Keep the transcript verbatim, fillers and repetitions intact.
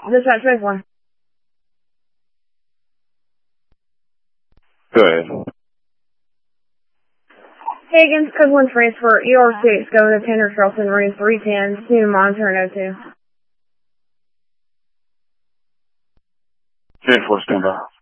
Dispatch base one. Go ahead. Higgins, code one transfer, E R six, going to Tender Charleston, room three ten, to monitor and O two. ten four, stand by.